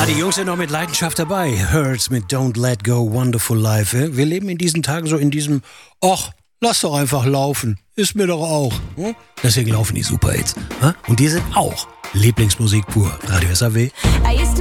Die Jungs sind noch mit Leidenschaft dabei. Hurts mit Don't Let Go, Wonderful Life. Wir leben in diesen Tagen so in diesem, lass doch einfach laufen. Ist mir doch auch. Deswegen laufen die Superhits. Und die sind auch Lieblingsmusik pur. Radio SAW.